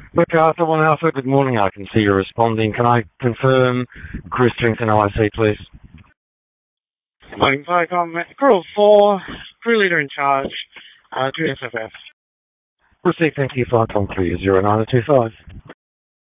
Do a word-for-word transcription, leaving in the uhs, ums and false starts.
Look, Arthur, one Alpha, good morning. I can see you're responding. Can I confirm crew strength in O I C, please? Morning, Viacom. Crew of four, crew leader in charge, uh, two S F F. Received, thank you, Viacom three zero nine two five.